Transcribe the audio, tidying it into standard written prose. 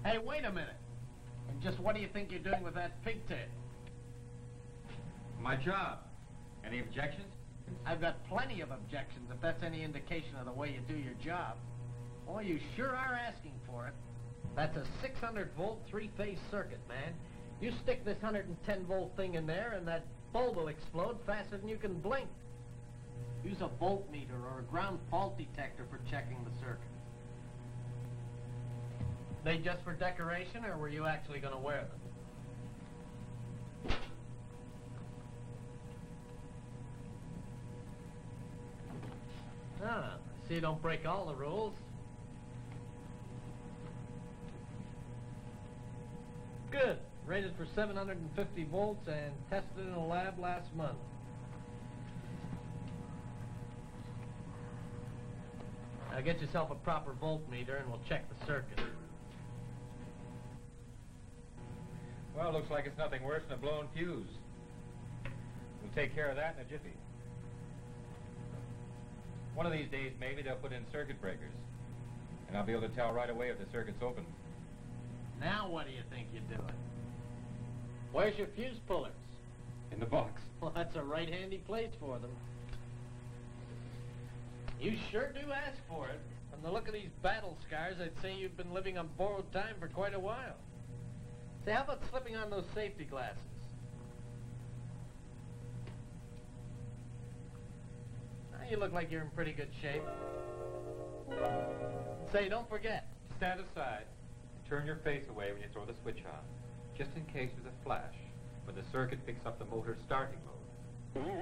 Hey, wait a minute. And just what do you think you're doing with that pigtail? My job. Any objections? I've got plenty of objections if that's any indication of the way you do your job. Boy, you sure are asking for it. That's a 600-volt three-phase circuit, man. You stick this 110-volt thing in there and that bulb will explode faster than you can blink. Use a voltmeter or a ground fault detector for checking the circuit. They just for decoration, or were you actually going to wear them? Ah, see you don't break all the rules. Good. Rated for 750 volts and tested in a lab last month. Now get yourself a proper voltmeter and we'll check the circuit. Well, looks like it's nothing worse than a blown fuse. We'll take care of that in a jiffy. One of these days, maybe they'll put in circuit breakers. And I'll be able to tell right away if the circuit's open. Now what do you think you're doing? Where's your fuse pullers? In the box. Well, that's a right handy place for them. You sure do ask for it. From the look of these battle scars, I'd say you've been living on borrowed time for quite a while. Say, how about slipping on those safety glasses? Now you look like you're in pretty good shape. Say, don't forget. Stand aside and turn your face away when you throw the switch on. Just in case there's a flash when the circuit picks up the motor starting mode.